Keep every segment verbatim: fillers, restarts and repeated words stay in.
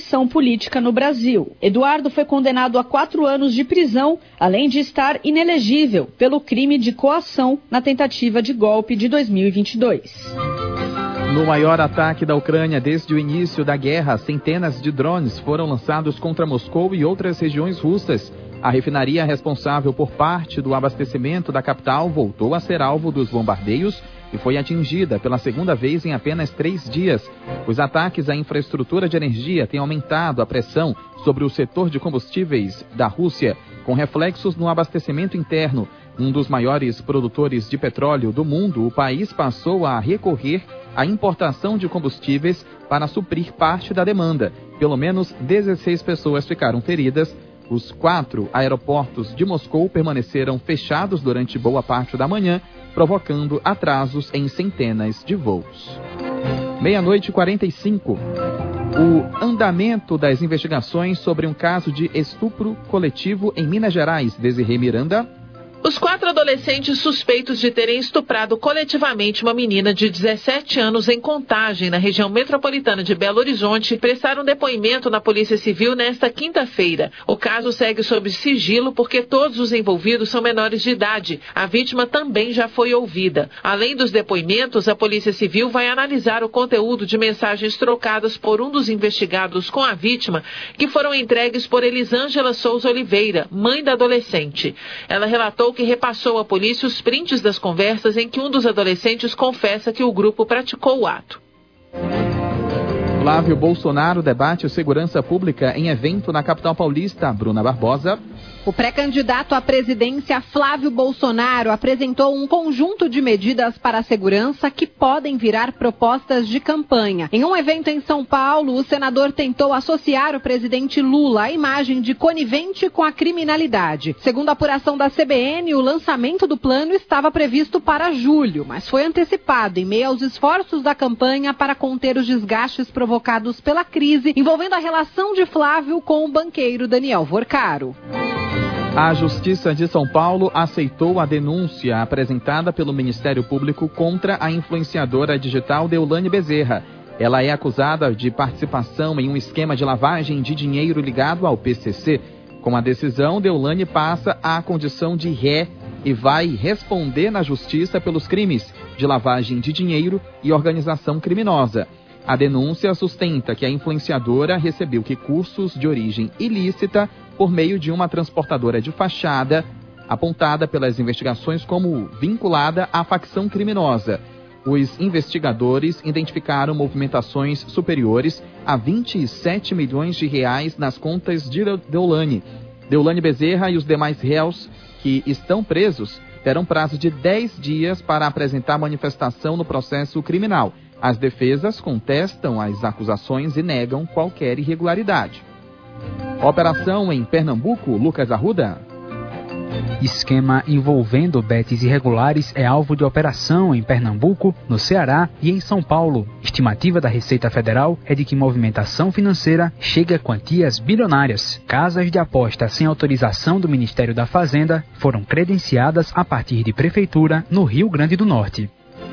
perseguição política no Brasil. Eduardo foi condenado a quatro anos de prisão, além de estar inelegível pelo crime de coação na tentativa de golpe de dois mil e vinte e dois. No maior ataque da Ucrânia desde o início da guerra, centenas de drones foram lançados contra Moscou e outras regiões russas. A refinaria responsável por parte do abastecimento da capital voltou a ser alvo dos bombardeios e foi atingida pela segunda vez em apenas três dias. Os ataques à infraestrutura de energia têm aumentado a pressão sobre o setor de combustíveis da Rússia, com reflexos no abastecimento interno. Um dos maiores produtores de petróleo do mundo, o país passou a recorrer à importação de combustíveis para suprir parte da demanda. Pelo menos dezesseis pessoas ficaram feridas. Os quatro aeroportos de Moscou permaneceram fechados durante boa parte da manhã, provocando atrasos em centenas de voos. Meia-noite e quarenta e cinco. O andamento das investigações sobre um caso de estupro coletivo em Minas Gerais. Desirê Miranda. Os quatro adolescentes suspeitos de terem estuprado coletivamente uma menina de dezessete anos em Contagem, na região metropolitana de Belo Horizonte, prestaram depoimento na Polícia Civil nesta quinta-feira. O caso segue sob sigilo porque todos os envolvidos são menores de idade. A vítima também já foi ouvida. Além dos depoimentos, a Polícia Civil vai analisar o conteúdo de mensagens trocadas por um dos investigados com a vítima, que foram entregues por Elisângela Souza Oliveira, mãe da adolescente. Ela relatou que repassou à polícia os prints das conversas em que um dos adolescentes confessa que o grupo praticou o ato. Flávio Bolsonaro debate segurança pública em evento na capital paulista. Bruna Barbosa. O pré-candidato à presidência Flávio Bolsonaro apresentou um conjunto de medidas para a segurança que podem virar propostas de campanha. Em um evento em São Paulo, o senador tentou associar o presidente Lula à imagem de conivente com a criminalidade. Segundo a apuração da C B N, o lançamento do plano estava previsto para julho, mas foi antecipado em meio aos esforços da campanha para conter os desgastes provocados pela crise envolvendo a relação de Flávio com o banqueiro Daniel Vorcaro. A Justiça de São Paulo aceitou a denúncia apresentada pelo Ministério Público contra a influenciadora digital Deolane Bezerra. Ela é acusada de participação em um esquema de lavagem de dinheiro ligado ao P C C. Com a decisão, Deolane passa à condição de ré e vai responder na Justiça pelos crimes de lavagem de dinheiro e organização criminosa. A denúncia sustenta que a influenciadora recebeu recursos de origem ilícita por meio de uma transportadora de fachada, apontada pelas investigações como vinculada à facção criminosa. Os investigadores identificaram movimentações superiores a vinte e sete milhões de reais nas contas de Deolane. Deolane Bezerra e os demais réus que estão presos terão prazo de dez dias para apresentar manifestação no processo criminal. As defesas contestam as acusações e negam qualquer irregularidade. Operação em Pernambuco, Lucas Arruda. Esquema envolvendo betes irregulares é alvo de operação em Pernambuco, no Ceará e em São Paulo. Estimativa da Receita Federal é de que movimentação financeira chegue a quantias bilionárias. Casas de aposta sem autorização do Ministério da Fazenda foram credenciadas a partir de prefeitura no Rio Grande do Norte.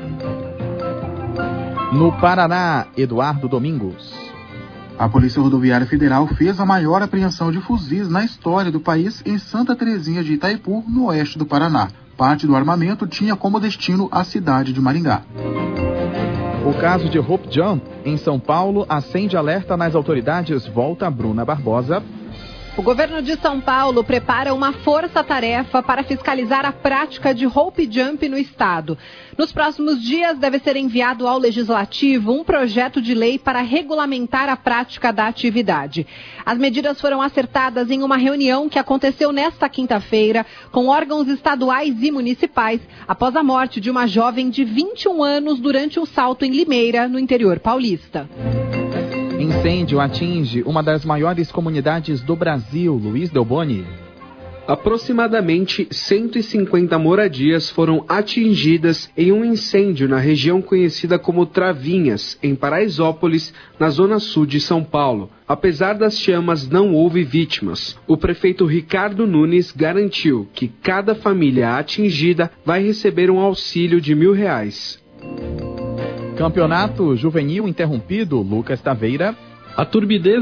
No Paraná, Eduardo Domingos. A Polícia Rodoviária Federal fez a maior apreensão de fuzis na história do país em Santa Terezinha de Itaipu, no oeste do Paraná. Parte do armamento tinha como destino a cidade de Maringá. O caso de Hope Jump, em São Paulo, acende alerta nas autoridades. Volta Bruna Barbosa. O governo de São Paulo prepara uma força-tarefa para fiscalizar a prática de Hope Jump no estado. Nos próximos dias deve ser enviado ao Legislativo um projeto de lei para regulamentar a prática da atividade. As medidas foram acertadas em uma reunião que aconteceu nesta quinta-feira com órgãos estaduais e municipais após a morte de uma jovem de vinte e um anos durante um salto em Limeira, no interior paulista. Incêndio atinge uma das maiores comunidades do Brasil. Luiz Delboni. Aproximadamente cento e cinquenta moradias foram atingidas em um incêndio na região conhecida como Travinhas, em Paraisópolis, na zona sul de São Paulo. Apesar das chamas, não houve vítimas. O prefeito Ricardo Nunes garantiu que cada família atingida vai receber um auxílio de mil reais. Campeonato Juvenil interrompido, Lucas Taveira. A turbidez